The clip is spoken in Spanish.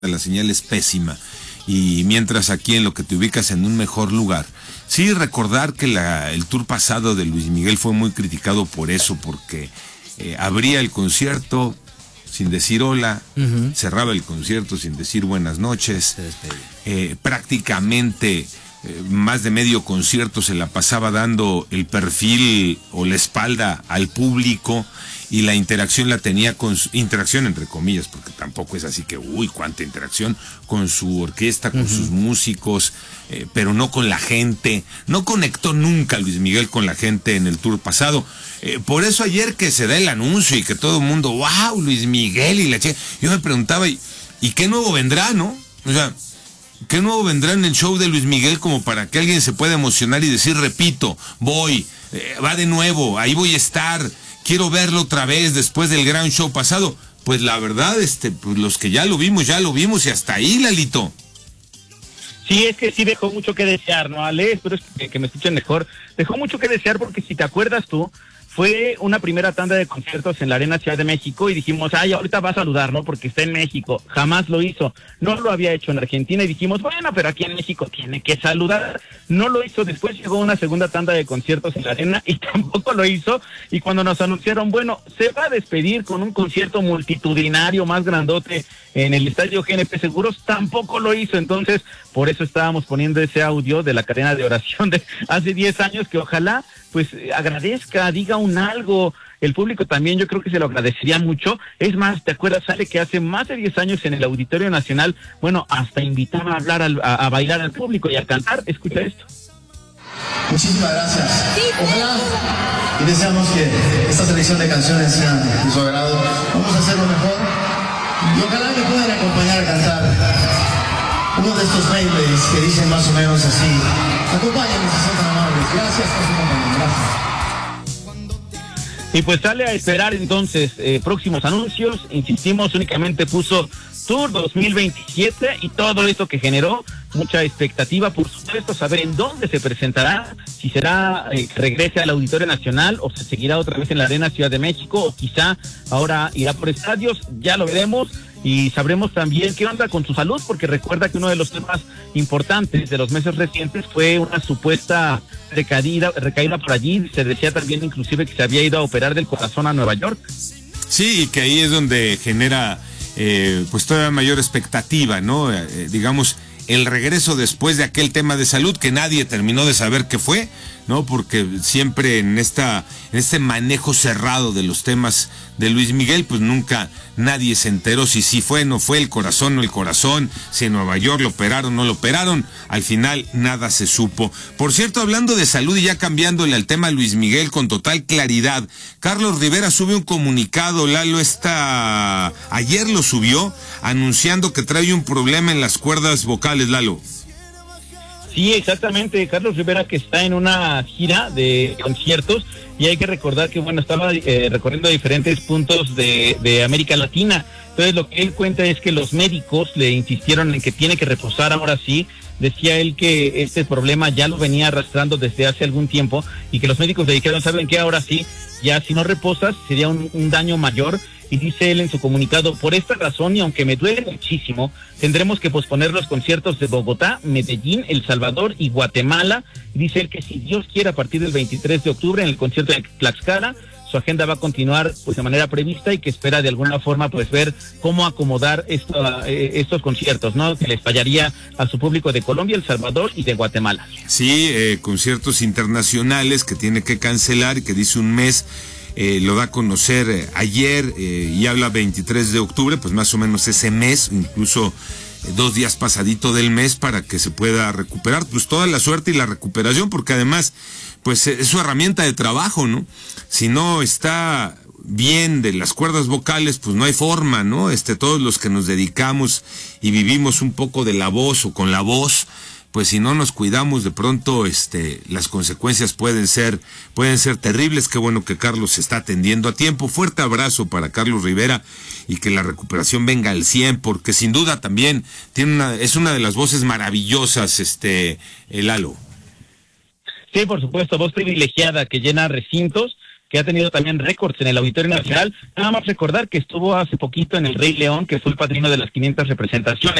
la señal es pésima. Y mientras aquí en lo que te ubicas en un mejor lugar. Sí, recordar que el tour pasado de Luis Miguel fue muy criticado por eso, porque abría el concierto sin decir hola, cerraba el concierto sin decir buenas noches, prácticamente más de medio concierto se la pasaba dando el perfil o la espalda al público, y la interacción la tenía con interacción entre comillas, porque tampoco es así que uy, cuánta interacción con su orquesta, con sus músicos, pero no con la gente. No conectó nunca Luis Miguel con la gente en el tour pasado. Por eso ayer que se da el anuncio y que todo el mundo, wow, Luis Miguel y la chica, yo me preguntaba, ¿y qué nuevo vendrá, no? O sea, ¿qué nuevo vendrá en el show de Luis Miguel como para que alguien se pueda emocionar y decir, repito, voy, va de nuevo, ahí voy a estar, quiero verlo otra vez después del gran show pasado? Pues la verdad, pues los que ya lo vimos y hasta ahí, Lalito. Sí, es que sí dejó mucho que desear, ¿no, Ale? Espero que me escuchen mejor. Dejó mucho que desear porque si te acuerdas tú, fue una primera tanda de conciertos en la Arena Ciudad de México y dijimos, ay, ahorita va a saludar, ¿no? Porque está en México. Jamás lo hizo. No lo había hecho en Argentina y dijimos, bueno, pero aquí en México tiene que saludar. No lo hizo. Después llegó una segunda tanda de conciertos en la Arena y tampoco lo hizo. Y cuando nos anunciaron, bueno, se va a despedir con un concierto multitudinario más grandote en el Estadio GNP Seguros, tampoco lo hizo. Entonces, por eso estábamos poniendo ese audio de la cadena de oración de hace 10 años, que ojalá pues agradezca, diga un algo. El público también yo creo que se lo agradecería mucho. Es más, ¿te acuerdas, Ale, que hace más de 10 años en el Auditorio Nacional, bueno, hasta invitaba a hablar, a bailar al público y a cantar? Escucha esto. Muchísimas gracias. Ojalá y deseamos que esta selección de canciones sean de su agrado. Vamos a hacerlo mejor y ojalá me puedan acompañar a cantar uno de estos medleys que dicen más o menos así. Acompáñenme si son tan amables. Gracias por su compañía. Gracias. Y pues sale a esperar entonces próximos anuncios. Insistimos, únicamente puso Tour 2027 y todo esto que generó mucha expectativa, por supuesto, saber en dónde se presentará, si será regrese al Auditorio Nacional o se seguirá otra vez en la Arena Ciudad de México, o quizá ahora irá por estadios. Ya lo veremos y sabremos también qué onda con su salud, porque recuerda que uno de los temas importantes de los meses recientes fue una supuesta recaída por allí. Se decía también inclusive que se había ido a operar del corazón a Nueva York. Sí, que ahí es donde genera pues todavía mayor expectativa, ¿no? Digamos, el regreso después de aquel tema de salud que nadie terminó de saber qué fue, ¿no? Porque siempre en este manejo cerrado de los temas de Luis Miguel, pues nunca nadie se enteró si sí fue, no fue, el corazón, no el corazón, si en Nueva York lo operaron, no lo operaron. Al final nada se supo. Por cierto, hablando de salud y ya cambiándole al tema a Luis Miguel con total claridad, Carlos Rivera sube un comunicado, Lalo, ayer lo subió, anunciando que trae un problema en las cuerdas vocales, Lalo. Sí, exactamente, Carlos Rivera, que está en una gira de conciertos, y hay que recordar que, bueno, estaba recorriendo diferentes puntos de América Latina. Entonces lo que él cuenta es que los médicos le insistieron en que tiene que reposar ahora sí. Decía él que este problema ya lo venía arrastrando desde hace algún tiempo y que los médicos le dijeron, ¿saben qué? Ahora sí, ya si no reposas sería un daño mayor. Y dice él en su comunicado, por esta razón, y aunque me duele muchísimo, tendremos que posponer los conciertos de Bogotá, Medellín, El Salvador y Guatemala. Y dice él que si Dios quiere, a partir del 23 de octubre en el concierto de Tlaxcala, su agenda va a continuar pues de manera prevista y que espera de alguna forma pues ver cómo acomodar estos conciertos, ¿no? Que les fallaría a su público de Colombia, El Salvador y de Guatemala. Sí, conciertos internacionales que tiene que cancelar y que dice un mes. Lo da a conocer ayer y habla 23 de octubre, pues más o menos ese mes, incluso 2 días pasadito del mes, para que se pueda recuperar. Pues toda la suerte y la recuperación, porque además pues es su herramienta de trabajo, ¿no? Si no está bien de las cuerdas vocales, pues no hay forma, ¿no? Todos los que nos dedicamos y vivimos un poco de la voz o con la voz, pues si no nos cuidamos, de pronto las consecuencias pueden ser terribles. Qué bueno que Carlos se está atendiendo a tiempo. Fuerte abrazo para Carlos Rivera y que la recuperación venga al 100, porque sin duda también es una de las voces maravillosas, Lalo. Sí, por supuesto, voz privilegiada que llena recintos. que ha tenido también récords en el Auditorio Nacional. Nada más recordar que estuvo hace poquito en El Rey León, que fue el padrino de las 500 representaciones.